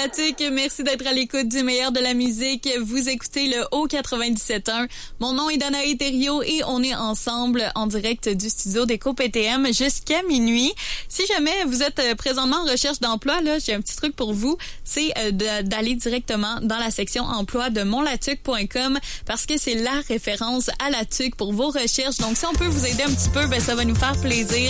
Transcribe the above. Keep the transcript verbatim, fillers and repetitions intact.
la T U C. Merci d'être à l'écoute du meilleur de la musique. Vous écoutez le Haut quatre-vingt-dix-sept point un. Mon nom est Danae Thériault et on est ensemble en direct du studio d'Éco P T M jusqu'à minuit. Si jamais vous êtes présentement en recherche d'emploi, là, j'ai un petit truc pour vous. C'est d'aller directement dans la section emploi de mon la tuc point com parce que c'est la référence à la T U C pour vos recherches. Donc, si on peut vous aider un petit peu, ben ça va nous faire plaisir.